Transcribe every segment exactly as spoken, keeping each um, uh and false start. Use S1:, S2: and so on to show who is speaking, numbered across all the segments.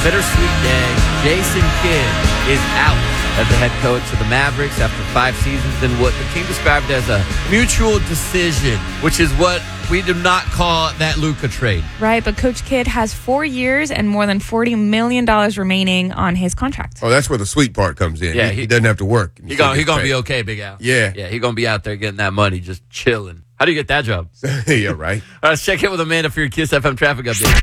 S1: bittersweet day. Jason Kidd is out as the head coach of the Mavericks after five seasons in what the team described as a mutual decision, which is what we do not call that Luka trade.
S2: Right, but Coach Kidd has four years and more than forty million dollars remaining on his contract.
S3: Oh, that's where the sweet part comes in.
S1: Yeah,
S3: he,
S1: he,
S3: he doesn't have to work.
S1: He's going he to be okay, Big Al.
S3: Yeah.
S1: Yeah, he's going to be out there getting that money, just chilling. How do you get that job?
S3: Yeah, right.
S1: All right, let's check in with Amanda for your Kiss F M traffic update.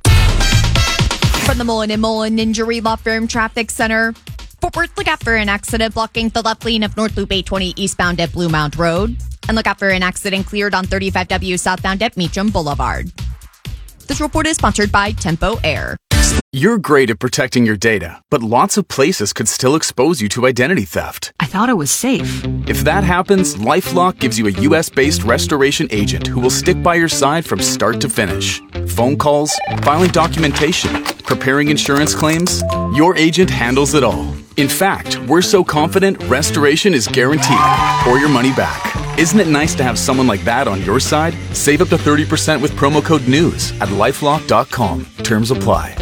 S4: From the Mullen and Mullen Injury Law Firm Traffic Center, Fort Worth, look out for an accident blocking the left lane of North Loop eight twenty eastbound at Blue Mount Road. And look out for an accident cleared on thirty-five W southbound at Meacham Boulevard. This report is sponsored by Tempo Air.
S5: You're great at protecting your data, but lots of places could still expose you to identity theft.
S6: I thought it was safe.
S5: If that happens, LifeLock gives you a U S-based restoration agent who will stick by your side from start to finish. Phone calls, filing documentation, preparing insurance claims, your agent handles it all. In fact, we're so confident restoration is guaranteed or your money back. Isn't it nice to have someone like that on your side? Save up to thirty percent with promo code NEWS at lifelock dot com. Terms apply.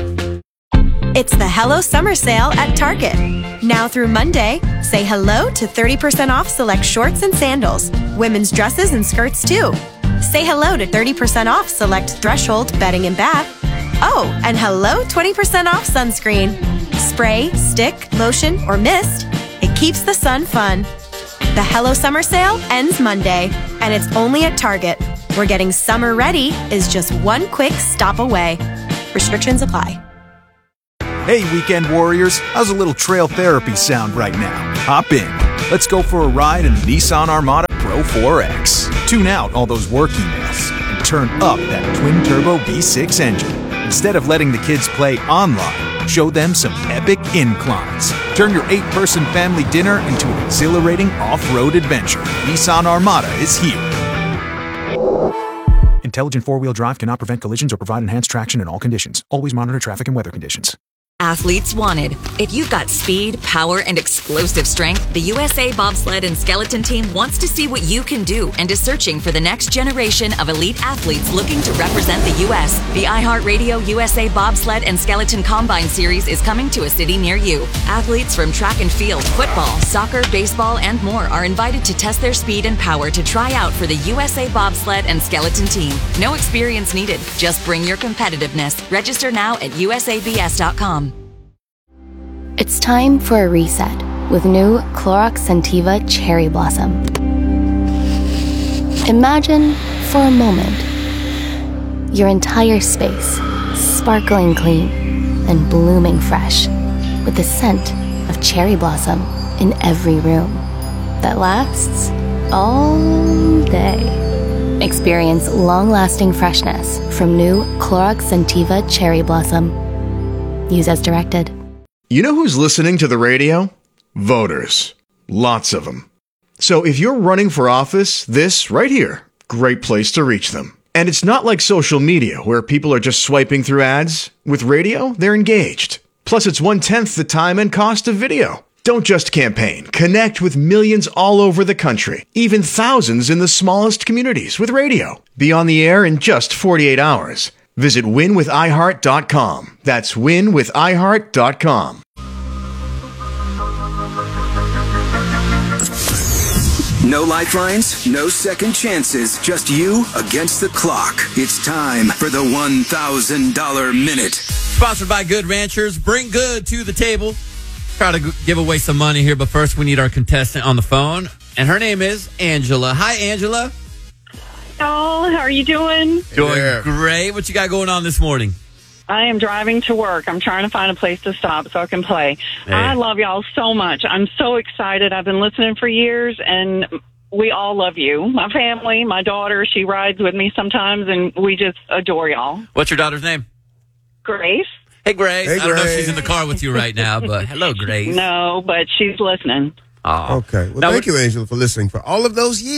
S7: It's the Hello Summer Sale at Target. Now through Monday, say hello to thirty percent off select shorts and sandals, women's dresses and skirts too. Say hello to thirty percent off select Threshold bedding and bath. Oh, and hello twenty percent off sunscreen. Spray, stick, lotion, or mist. It keeps the sun fun. The Hello Summer Sale ends Monday, and it's only at Target, where getting summer ready is just one quick stop away. Restrictions apply.
S8: Hey, weekend warriors, how's a little trail therapy sound right now? Hop in. Let's go for a ride in the Nissan Armada Pro four X. Tune out all those work emails and turn up that twin-turbo V six engine. Instead of letting the kids play online, show them some epic inclines. Turn your eight-person family dinner into an exhilarating off-road adventure. Nissan Armada is here. Intelligent four-wheel drive cannot prevent collisions or provide enhanced traction in all conditions. Always monitor traffic and weather conditions.
S6: Athletes wanted. If you've got speed, power, and explosive strength, the U S A Bobsled and Skeleton Team wants to see what you can do and is searching for the next generation of elite athletes looking to represent the U S. The iHeartRadio U S A Bobsled and Skeleton Combine Series is coming to a city near you. Athletes from track and field, football, soccer, baseball, and more are invited to test their speed and power to try out for the U S A Bobsled and Skeleton Team. No experience needed. Just bring your competitiveness. Register now at U S A B S dot com.
S9: It's time for a reset with new Clorox Scentiva Cherry Blossom. Imagine, for a moment, your entire space sparkling clean and blooming fresh with the scent of cherry blossom in every room that lasts all day. Experience long-lasting freshness from new Clorox Scentiva Cherry Blossom. Use as directed.
S10: You know who's listening to the radio? Voters. Lots of them. So if you're running for office, this right here, great place to reach them. And it's not like social media where people are just swiping through ads. With radio, they're engaged. Plus, it's one-tenth the time and cost of video. Don't just campaign. Connect with millions all over the country, even thousands in the smallest communities with radio. Be on the air in just forty-eight hours. Visit win with i heart dot com. That's win with i heart dot com.
S11: No lifelines, no second chances, just you against the clock. It's time for the one thousand dollars Minute.
S1: Sponsored by Good Ranchers. Bring good to the table. Try to g- give away some money here, but first we need our contestant on the phone, and her name is Angela. Hi, Angela.
S12: Oh, how are you doing?
S1: Doing yeah. great. What you got going on this morning?
S12: I am driving to work. I'm trying to find a place to stop so I can play. Hey. I love y'all so much. I'm so excited. I've been listening for years, and we all love you. My family, my daughter, she rides with me sometimes, and we just adore y'all.
S1: What's your daughter's name?
S12: Grace.
S1: Hey, Grace.
S3: Hey,
S1: I don't know if
S3: Grace.
S1: she's in the car with you right now, but hello, Grace.
S12: No, but she's listening.
S1: Oh.
S3: Okay. Well,
S1: now,
S3: thank you, Angela, for listening for all of those years.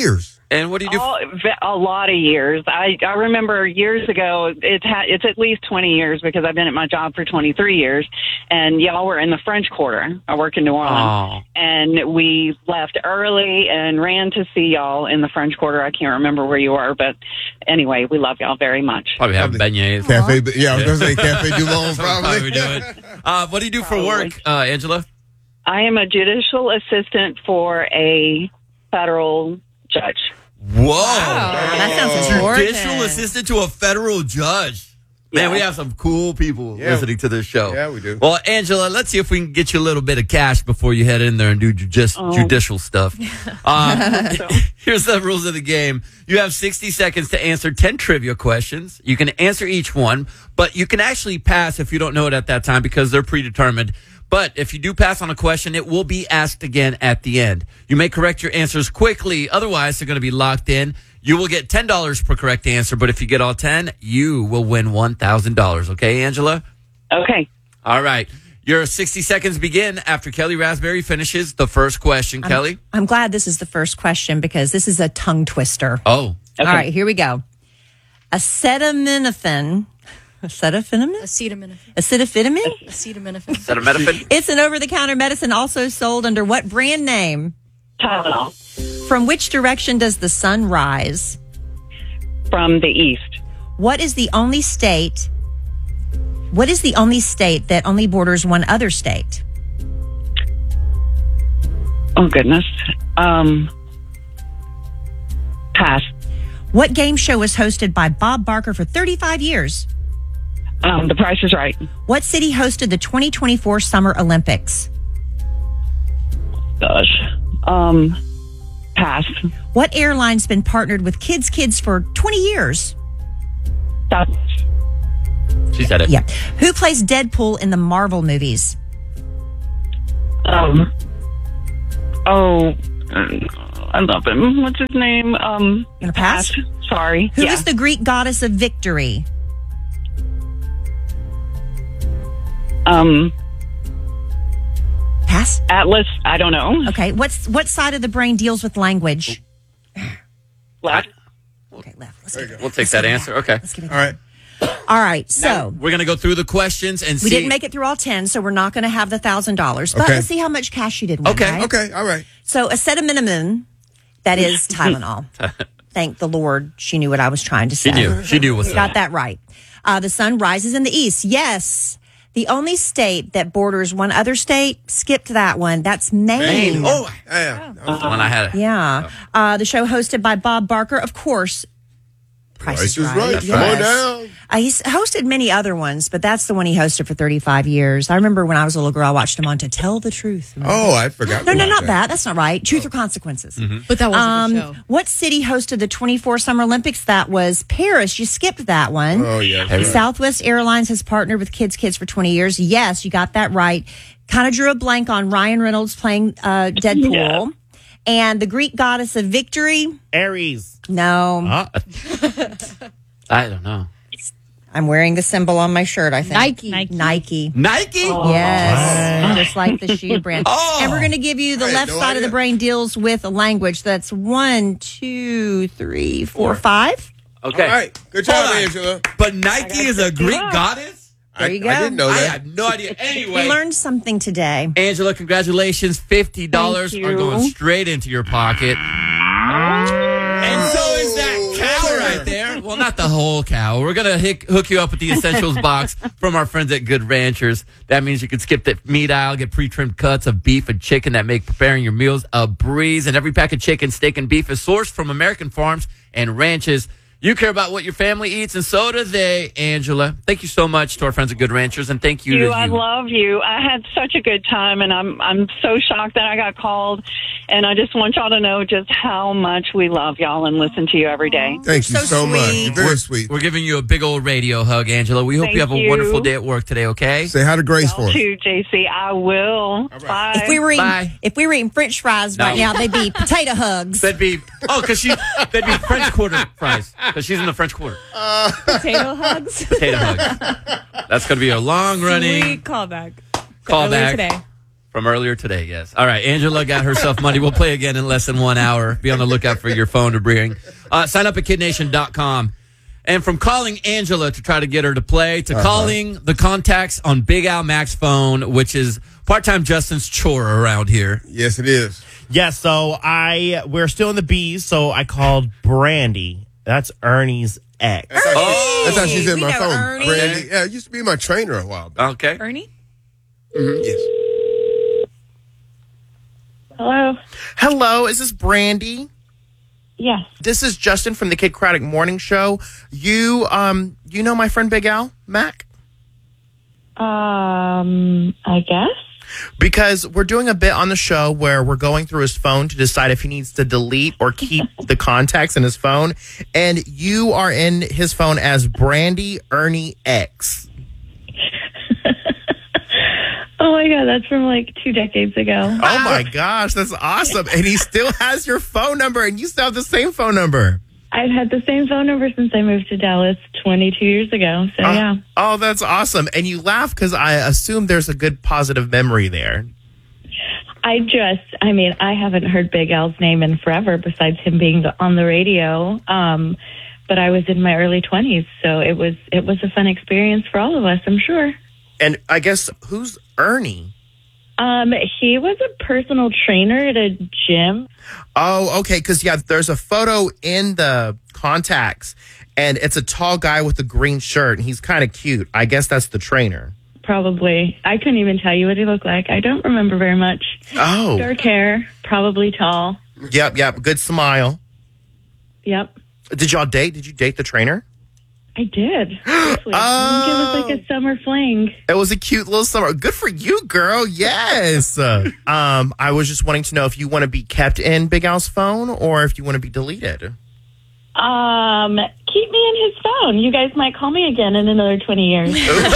S1: And what do you do?
S12: Oh, a lot of years. I, I remember years ago, it ha- it's at least twenty years because I've been at my job for twenty-three years. And y'all were in the French Quarter. I work in New Orleans.
S1: Oh.
S12: And we left early and ran to see y'all in the French Quarter. I can't remember where you were, but anyway, we love y'all very much.
S1: Probably have beignets.
S3: Cafe, yeah, I was going to say Cafe Du Monde, probably.
S1: Probably do it. Uh, what do you do for work, uh, Angela?
S12: I am a judicial assistant for a federal judge.
S1: Whoa.
S2: that sounds important.
S1: Judicial assistant to a federal judge. Man, we have some cool people
S3: Yeah.
S1: listening to this show.
S3: Yeah, we do.
S1: Well, Angela, let's see if we can get you a little bit of cash before you head in there and do just
S12: Oh.
S1: judicial stuff. Um, here's the rules of the game. You have sixty seconds to answer ten trivia questions. You can answer each one, but you can actually pass if you don't know it at that time because they're predetermined. But if you do pass on a question, it will be asked again at the end. You may correct your answers quickly. Otherwise, they're going to be locked in. You will get ten dollars per correct answer, but if you get all ten, you will win one thousand dollars. Okay, Angela?
S12: Okay.
S1: All right. Your sixty seconds begin after Kelly Raspberry finishes the first question.
S13: I'm,
S1: Kelly?
S13: I'm glad this is the first question because this is a tongue twister.
S1: Oh.
S13: All right, here we go. Acetaminophen. Acetaminophen?
S14: Acetaminophen.
S13: Acetaminophen?
S14: Acetaminophen.
S1: Acetaminophen?
S13: It's an over-the-counter medicine also sold under what brand name?
S12: Tylenol.
S13: From which direction does the sun rise?
S12: From the east.
S13: What is the only state? What is the only state that only borders one other state?
S12: Oh, goodness. Um, pass.
S13: What game show was hosted by Bob Barker for thirty-five years?
S12: Um, the Price is Right.
S13: What city hosted the twenty twenty-four Summer Olympics?
S12: Gosh. Um, pass.
S13: What airline's been partnered with Kids Kids for twenty years?
S12: Stop.
S1: She said it.
S13: Yeah. Who plays Deadpool in the Marvel movies?
S12: Um, oh, I love him. What's his name? Um,
S13: You gonna pass?
S12: Sorry.
S13: Who is
S12: yeah.
S13: the Greek goddess of victory?
S12: Um,
S13: Pass.
S12: Atlas. I don't know.
S13: Okay. What's what side of the brain deals with language?
S12: Left.
S13: Okay, left. Let's give it.
S1: We'll take that answer. Okay.
S13: Let's give it.
S3: All right.
S13: All right. So
S1: Now, we're going to go through the questions and
S13: we
S1: see.
S13: didn't make it through all ten, so we're not going to have the thousand dollars. But
S3: Okay.
S13: let's see how much cash you did win.
S1: Okay,
S13: right?
S3: Okay, all right.
S13: So acetaminophen, that is Tylenol. Thank the Lord, she knew what I was trying to say.
S1: She knew. She knew what's
S13: Got
S1: up.
S13: that right. Uh, the sun rises in the east. Yes. The only state that borders one other state, skipped that one. That's Maine.
S1: Oh,
S3: Yeah.
S1: that was the one I had.
S13: Yeah. Uh, the show hosted by Bob Barker, of course. Price,
S3: Price is right.
S1: That's
S3: Come
S1: right.
S3: on down.
S13: Uh, he's hosted many other ones, but that's the one he hosted for thirty-five years. I remember when I was a little girl, I watched him on To Tell the Truth. Remember?
S3: Oh, I forgot.
S13: No, no,
S3: about
S13: not that. That's not right. Truth or Consequences.
S14: But that wasn't
S13: Um,
S14: the show.
S13: what city hosted the twenty-four Summer Olympics? That was Paris. You skipped that one.
S3: Oh, yeah.
S1: Hey,
S13: Southwest Airlines has partnered with Kids Kids for twenty years. Yes, you got that right. Kind of drew a blank on Ryan Reynolds playing uh, Deadpool.
S12: Yeah.
S13: And the Greek goddess of victory?
S15: Aries.
S13: No.
S1: Uh, I don't know.
S13: I'm wearing the symbol on my shirt, I think.
S14: Nike.
S13: Nike. Nike.
S1: Nike?
S13: Yes, just like the shoe brand.
S1: Oh.
S13: And we're going to give you the
S3: I had
S13: left
S3: no
S13: side of the
S3: idea.
S13: brain deals with a language. That's one, two, three, four, five.
S1: Okay.
S3: All right. Good job,
S1: Hold on.
S3: Angela.
S1: But Nike is a Greek goddess?
S13: There
S3: I,
S13: you go.
S3: I didn't know
S1: I
S3: that.
S1: had no idea.
S13: We
S1: Anyway,
S13: learned something today.
S1: Angela, congratulations. fifty dollars
S12: Thank
S1: are
S12: you.
S1: going straight into your pocket. And so is that cow right there. Well, not the whole cow. We're going to hook you up with the Essentials box from our friends at Good Ranchers. That means you can skip the meat aisle, get pre-trimmed cuts of beef and chicken that make preparing your meals a breeze. And every pack of chicken, steak, and beef is sourced from American farms and ranches. You care about what your family eats, and so do they, Angela. Thank you so much to our friends at Good Ranchers, and thank you,
S12: You,
S1: to
S12: I
S1: you.
S12: love you. I had such a good time, and I'm I'm so shocked that I got called. And I just want y'all to know just how much we love y'all and listen to you every day.
S3: Thank you
S13: So
S3: so, much.
S13: sweet.
S3: You're very
S1: We're,
S3: sweet.
S1: we're giving you a big old radio hug, Angela. We hope
S12: Thank
S1: you have a
S12: you.
S1: wonderful day at work today, okay?
S3: Say hi to Grace for
S12: Y'all
S3: us.
S12: too, J C. I will. Bye.
S13: If we were eating,
S1: Bye.
S13: if we were eating French fries right
S1: No.
S13: now, they'd be potato hugs.
S1: That'd be, oh, because she, that'd be French Quarter fries, because she's in the French Quarter.
S2: Potato hugs.
S1: Potato hugs. That's going to be a long running
S2: Sweet callback.
S1: callback
S2: Earlier today.
S1: From earlier today, yes. All right, Angela got herself money. We'll play again in less than one hour. Be on the lookout for your phone to bring. Uh, sign up at kid nation dot com. And from calling Angela to try to get her to play, to uh-huh. calling the contacts on Big Al Mac's phone, which is part-time Justin's chore around here.
S3: Yes, it is.
S14: Yeah, so I we're still in the B's, so I called Brandy. That's Ernie's ex.
S3: That's how, oh, that's how she's in my phone.
S2: Ernie.
S3: Brandy. Yeah, it used to be my trainer a while back.
S1: Okay.
S2: Ernie?
S3: Mm-hmm. Yes.
S12: Hello.
S14: Hello, is this Brandy?
S12: Yes.
S14: This is Justin from the Kid Craddock Morning Show. You um you know my friend Big Al Mac?
S12: Um, I guess.
S14: Because we're doing a bit on the show where we're going through his phone to decide if he needs to delete or keep the contacts in his phone. And you are in his phone as Brandy Ernie X.
S12: Oh my God, that's from like two decades ago.
S14: Oh my gosh, that's awesome. And he still has your phone number and you still have the same phone number.
S12: I've had the same phone number since I moved to Dallas twenty-two years ago. So,
S14: uh,
S12: yeah.
S14: Oh, that's awesome. And you laugh because I assume there's a good positive memory there.
S12: I just, I mean, I haven't heard Big Al's name in forever besides him being the, on the radio. Um, but I was in my early twenties, so it was it was a fun experience for all of us, I'm sure.
S14: And I guess, who's Ernie?
S12: Um, he was a personal trainer at a gym.
S14: Oh, okay. Because, yeah, there's a photo in the contacts, and it's a tall guy with a green shirt, and he's kind of cute. I guess that's the trainer.
S12: Probably. I couldn't even tell you what he looked like. I don't remember very much.
S14: Oh.
S12: Dark hair, probably tall.
S14: Yep, yep. Good smile.
S12: Yep.
S14: Did y'all date? Did you date the trainer?
S12: I did. Seriously. Oh. It was like a summer fling.
S14: It was a cute little summer. Good for you, girl. Yes. uh, um, I was just wanting to know if you want to be kept in Big Al's phone or if you want to be deleted.
S12: Um, keep me in his phone. You guys might call me again in another twenty years.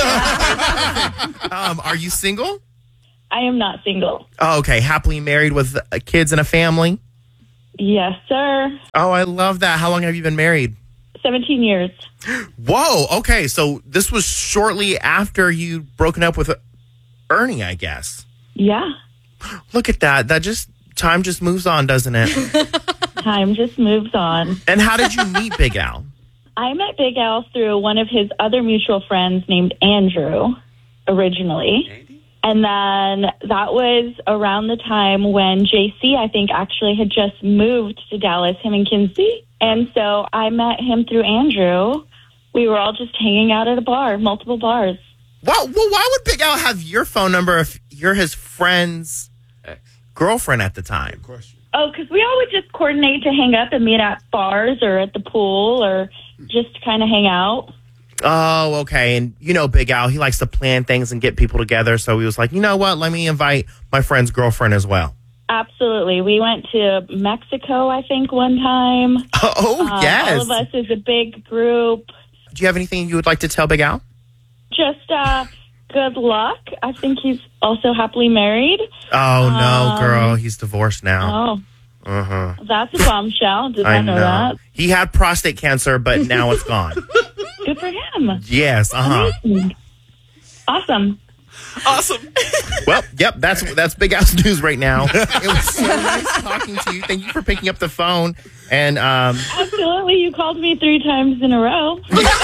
S14: um, are you single?
S12: I am not single.
S14: Oh, okay. Happily married with uh, kids and a family?
S12: Yes, sir.
S14: Oh, I love that. How long have you been married?
S12: seventeen years.
S14: Whoa. Okay. So this was shortly after you broken up with Ernie, I guess.
S12: Yeah.
S14: Look at that. That just, time just moves on, doesn't it?
S12: Time just moves on.
S14: And how did you meet Big Al?
S12: I met Big Al through one of his other mutual friends named Andrew, originally. And then that was around the time when J C, I think, actually had just moved to Dallas, him and Kinsey. And so I met him through Andrew. We were all just hanging out at a bar, multiple bars.
S14: Well, well why would Big Al have your phone number if you're his friend's girlfriend at the time?
S12: Oh, because we all would just coordinate to hang up and meet at bars or at the pool or just kind of hang out.
S14: Oh, okay. And you know Big Al, he likes to plan things and get people together. So he was like, you know what? Let me invite my friend's girlfriend as well.
S12: Absolutely. We went to Mexico, I think, one time.
S14: Oh,
S12: um,
S14: yes.
S12: All of us as a big group.
S14: Do you have anything you would like to tell Big Al?
S12: Just uh, good luck. I think he's also happily married.
S14: Oh, no,
S12: um,
S14: girl. He's divorced now.
S12: Oh.
S14: Uh-huh.
S12: That's a bombshell. Did
S14: I
S12: I know,
S14: know
S12: that?
S14: He had prostate cancer, but now it's gone.
S12: Good for him.
S14: Yes, uh-huh.
S12: Amazing. Awesome.
S1: Awesome.
S14: Well, yep, that's that's Big Al's news right now. It was so nice talking to you. Thank you for picking up the phone. And um,
S12: Absolutely. You called me three times in a row.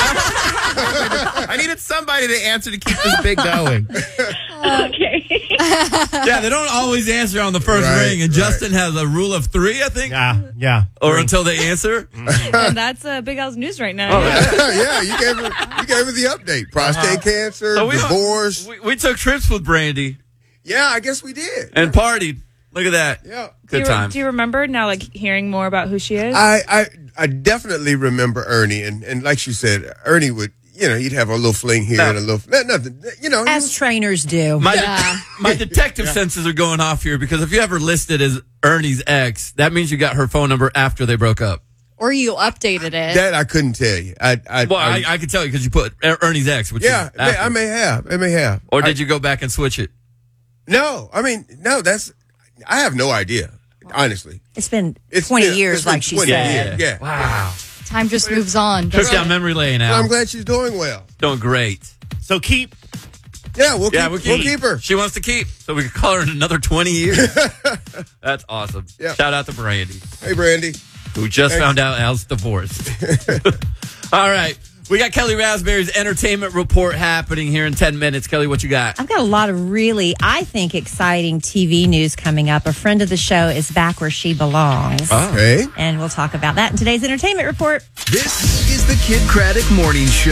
S14: I needed somebody to answer to keep this big going.
S12: Okay.
S1: Yeah, they don't always answer on the first
S3: Right,
S1: ring, and
S3: right.
S1: Justin has a rule of three, I think.
S14: Yeah, yeah.
S1: Or
S14: Three.
S1: until they answer.
S2: And that's uh, Big Al's news right now.
S1: Oh,
S3: yeah, yeah, you gave her, you gave her the update. Prostate
S14: Uh-huh.
S3: cancer,
S1: So we-
S3: divorce.
S1: We, we took trips with Brandy
S3: Yeah, I guess we did.
S1: and partied. Look at that.
S3: Yeah.
S2: do,
S1: Good
S2: you,
S1: time.
S2: do you remember now, like, hearing more about who she is?
S3: I, I, I definitely remember Ernie, and, and like she said, Ernie would, you know, he'd have a little fling here
S1: No.
S3: and a little, no- nothing, you know.
S13: As trainers do.
S1: My, de- my detective senses are going off here because if you ever listed as Ernie's ex, that means you got her phone number after they broke up.
S4: Or you updated it.
S3: that I couldn't tell you. I, I,
S1: Well, I, I can tell you because you put Er- Ernie's ex, which
S3: yeah,
S1: is after.
S3: I may have, I may have.
S1: Or
S3: I-
S1: did you go back and switch it?
S3: No, I mean, no, that's, I have no idea, honestly.
S13: It's been
S3: It's
S13: twenty
S3: been-
S13: years,
S3: it's been
S13: like she
S3: twenty
S13: said.
S3: years, yeah.
S1: Wow.
S4: Time just moves on.
S1: Took down memory lane
S3: Well,
S1: now.
S3: I'm glad she's doing well.
S1: Doing great.
S14: So keep
S3: Yeah, we'll,
S1: Yeah,
S3: keep,
S1: we'll
S3: we'll
S1: keep-
S3: keep her.
S1: She wants to keep, so we can call her in another twenty years. That's awesome.
S3: Yeah.
S1: Shout out to Brandy,
S3: Hey, Brandy.
S1: who just
S3: Thanks.
S1: found out Al's divorced. All right. We got Kelly Raspberry's entertainment report happening here in ten minutes. Kelly, what you got?
S13: I've got a lot of really, I think, exciting T V news coming up. A friend of the show is back where she belongs.
S3: Okay.
S13: And we'll talk about that in today's entertainment report.
S15: This is the Kid Craddock Morning Show.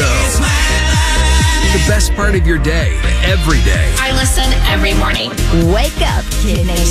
S15: The best part of your day, every day.
S16: I listen every morning.
S4: Wake up, Kid Nation.